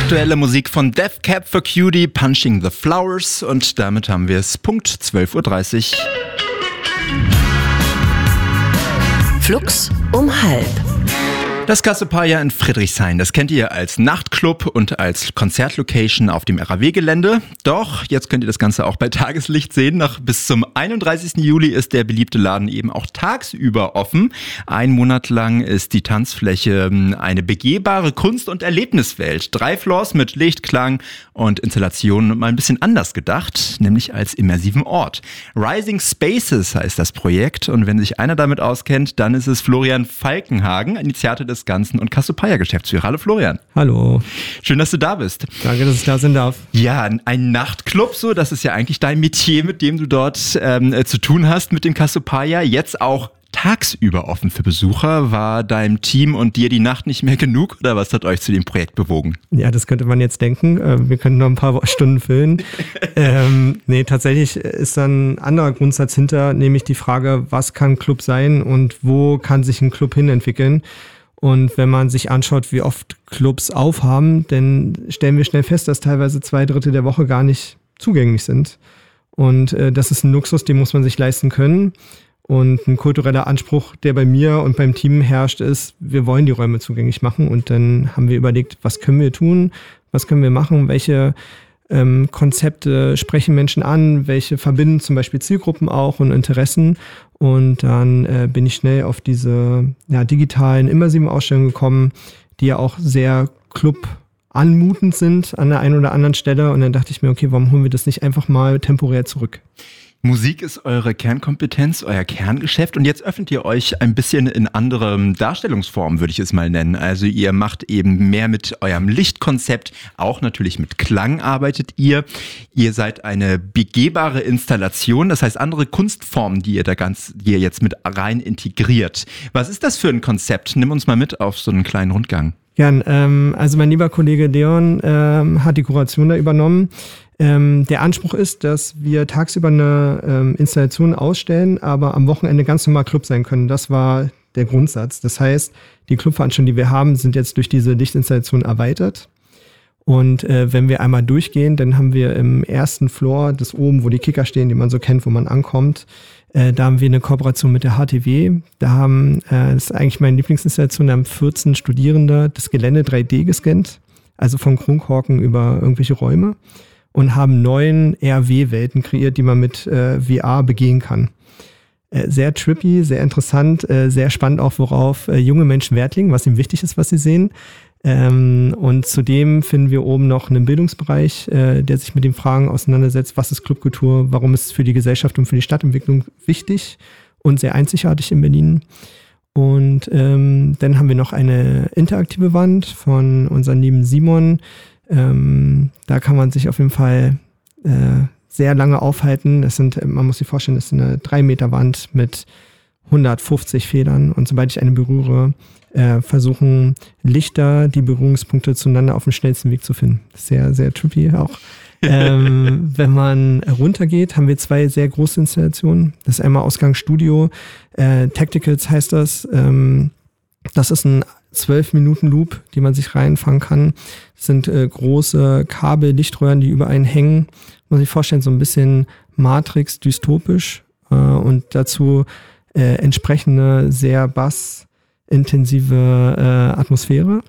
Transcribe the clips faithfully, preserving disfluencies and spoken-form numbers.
Aktuelle Musik von Death Cab for Cutie, Punching the Flowers. Und damit haben wir es. Punkt zwölf Uhr dreißig. Flux um halb. Das Cassiopeia in Friedrichshain, das kennt ihr als Nachtclub und als Konzertlocation auf dem R A W-Gelände. Doch, jetzt könnt ihr das Ganze auch bei Tageslicht sehen. Noch bis zum einunddreißigsten Juli ist der beliebte Laden eben auch tagsüber offen. Ein Monat lang ist die Tanzfläche eine begehbare Kunst- und Erlebniswelt. Drei Floors mit Licht, Klang und Installationen mal ein bisschen anders gedacht, nämlich als immersiven Ort. Rising Spaces heißt das Projekt und wenn sich einer damit auskennt, dann ist es Florian Falkenhagen, Initiator des Ganzen und Cassiopeia-Geschäftsführer. Hallo Florian. Hallo. Schön, dass du da bist. Danke, dass ich da sein darf. Ja, ein Nachtclub, so, das ist ja eigentlich dein Metier, mit dem du dort ähm, zu tun hast mit dem Cassiopeia. Jetzt auch tagsüber offen für Besucher. War deinem Team und dir die Nacht nicht mehr genug oder was hat euch zu dem Projekt bewogen? Ja, das könnte man jetzt denken. Wir können noch ein paar Stunden füllen. ähm, nee, tatsächlich ist da ein anderer Grundsatz hinter, nämlich die Frage, was kann ein Club sein und wo kann sich ein Club hin entwickeln? Und wenn man sich anschaut, wie oft Clubs aufhaben, dann stellen wir schnell fest, dass teilweise zwei Drittel der Woche gar nicht zugänglich sind. Und äh, das ist ein Luxus, den muss man sich leisten können. Und ein kultureller Anspruch, der bei mir und beim Team herrscht, ist, wir wollen die Räume zugänglich machen. Und dann haben wir überlegt, was können wir tun, was können wir machen, welche ähm, Konzepte sprechen Menschen an, welche verbinden zum Beispiel Zielgruppen auch und Interessen. Und dann äh, bin ich schnell auf diese ja, digitalen, immersiven Ausstellungen gekommen, die ja auch sehr Club anmutend sind an der einen oder anderen Stelle. Und dann dachte ich mir, okay, warum holen wir das nicht einfach mal temporär zurück? Musik ist eure Kernkompetenz, euer Kerngeschäft und jetzt öffnet ihr euch ein bisschen in anderen Darstellungsformen, würde ich es mal nennen. Also ihr macht eben mehr mit eurem Lichtkonzept, auch natürlich mit Klang arbeitet ihr. Ihr seid eine begehbare Installation, das heißt andere Kunstformen, die ihr da ganz, die ihr jetzt mit rein integriert. Was ist das für ein Konzept? Nimm uns mal mit auf so einen kleinen Rundgang. Gern. Ähm, also mein lieber Kollege Leon ähm, hat die Kuration da übernommen. Ähm, der Anspruch ist, dass wir tagsüber eine ähm, Installation ausstellen, aber am Wochenende ganz normal Club sein können. Das war der Grundsatz. Das heißt, die Clubveranstaltungen, die wir haben, sind jetzt durch diese Lichtinstallation erweitert. Und äh, wenn wir einmal durchgehen, dann haben wir im ersten Floor, das oben, wo die Kicker stehen, die man so kennt, wo man ankommt, äh, da haben wir eine Kooperation mit der H T W. Da haben, äh, das ist eigentlich meine Lieblingsinstallation, da haben vierzehn Studierende das Gelände drei D gescannt, also von Kronkorken über irgendwelche Räume. Und haben neun R W-Welten kreiert, die man mit äh, V R begehen kann. Äh, sehr trippy, sehr interessant, äh, sehr spannend auch, worauf äh, junge Menschen Wert legen, was ihnen wichtig ist, was sie sehen. Ähm, und zudem finden wir oben noch einen Bildungsbereich, äh, der sich mit den Fragen auseinandersetzt, was ist Clubkultur, warum ist es für die Gesellschaft und für die Stadtentwicklung wichtig und sehr einzigartig in Berlin. Und ähm, dann haben wir noch eine interaktive Wand von unserem lieben Simon. Ähm, da kann man sich auf jeden Fall äh, sehr lange aufhalten. Das sind, man muss sich vorstellen, das ist eine drei Meter Wand mit hundertfünfzig Federn. Und sobald ich eine berühre, äh, versuchen Lichter die Berührungspunkte zueinander auf dem schnellsten Weg zu finden. Sehr, sehr trippy auch. ähm, wenn man runtergeht, haben wir zwei sehr große Installationen. Das ist einmal Ausgangsstudio. Äh, Tacticals heißt das. Ähm, das ist ein zwölf Minuten Loop, die man sich reinfangen kann. Das sind äh, große Kabel-Lichtröhren, die über einen hängen. Muss ich vorstellen, so ein bisschen Matrix dystopisch äh, und dazu äh, entsprechende sehr bassintensive äh, Atmosphäre.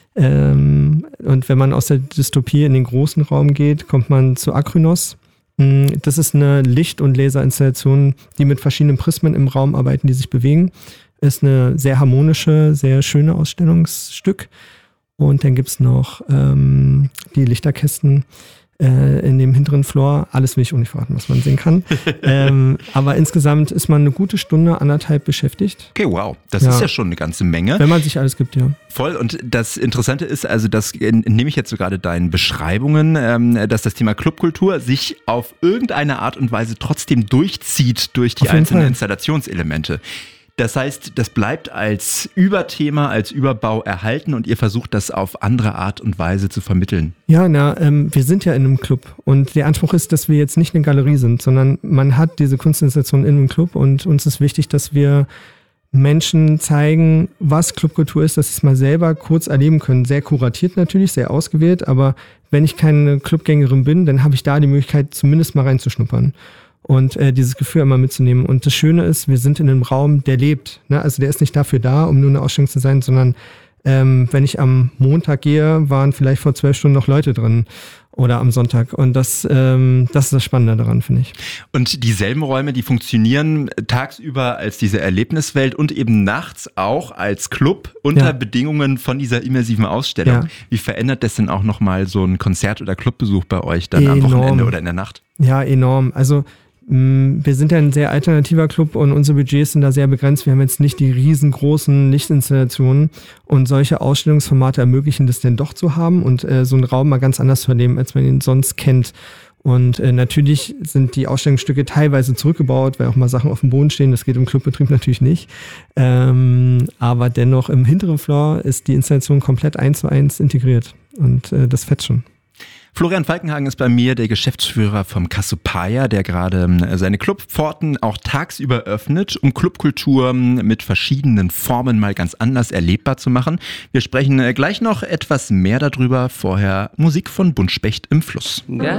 Ähm, und wenn man aus der Dystopie in den großen Raum geht, kommt man zu Akrynos. Das ist eine Licht- und Laserinstallation, die mit verschiedenen Prismen im Raum arbeiten, die sich bewegen. Ist eine sehr harmonische, sehr schöne Ausstellungsstück. Und dann gibt's noch ähm, die Lichterkästen äh, in dem hinteren Floor. Alles will ich auch nicht verraten, was man sehen kann. ähm, aber insgesamt ist man eine gute Stunde, anderthalb beschäftigt. Okay, wow. Das Ja. ist ja schon eine ganze Menge. Wenn man sich alles gibt, ja. Voll. Und das Interessante ist, also das nehme ich jetzt so gerade deinen Beschreibungen, ähm, dass das Thema Clubkultur sich auf irgendeine Art und Weise trotzdem durchzieht durch die Auf jeden einzelnen Fall. Installationselemente. Das heißt, das bleibt als Überthema, als Überbau erhalten und ihr versucht das auf andere Art und Weise zu vermitteln. Ja, na, ähm, wir sind ja in einem Club und der Anspruch ist, dass wir jetzt nicht eine Galerie sind, sondern man hat diese Kunstinstallation in einem Club und uns ist wichtig, dass wir Menschen zeigen, was Clubkultur ist, dass sie es mal selber kurz erleben können. Sehr kuratiert natürlich, sehr ausgewählt, aber wenn ich keine Clubgängerin bin, dann habe ich da die Möglichkeit, zumindest mal reinzuschnuppern und äh, dieses Gefühl immer mitzunehmen. Und das Schöne ist, wir sind in einem Raum, der lebt. Ne? Also der ist nicht dafür da, um nur eine Ausstellung zu sein, sondern ähm, wenn ich am Montag gehe, waren vielleicht vor zwölf Stunden noch Leute drin. Oder am Sonntag. Und das, ähm, das ist das Spannende daran, finde ich. Und dieselben Räume, die funktionieren tagsüber als diese Erlebniswelt und eben nachts auch als Club unter ja. Bedingungen von dieser immersiven Ausstellung. Ja. Wie verändert das denn auch nochmal so ein Konzert- oder Clubbesuch bei euch dann enorm. Am Wochenende oder in der Nacht? Ja, enorm. Also wir sind ja ein sehr alternativer Club und unsere Budgets sind da sehr begrenzt. Wir haben jetzt nicht die riesengroßen Lichtinstallationen und solche Ausstellungsformate ermöglichen das denn doch zu haben und äh, so einen Raum mal ganz anders zu erleben, als man ihn sonst kennt. Und äh, natürlich sind die Ausstellungsstücke teilweise zurückgebaut, weil auch mal Sachen auf dem Boden stehen. Das geht im Clubbetrieb natürlich nicht. Ähm, aber dennoch im hinteren Floor ist die Installation komplett eins zu eins integriert und äh, das fetzt schon. Florian Falkenhagen ist bei mir, der Geschäftsführer vom Cassiopeia, der gerade seine Clubpforten auch tagsüber öffnet, um Clubkultur mit verschiedenen Formen mal ganz anders erlebbar zu machen. Wir sprechen gleich noch etwas mehr darüber. Vorher Musik von Buntspecht im Fluss. Geil.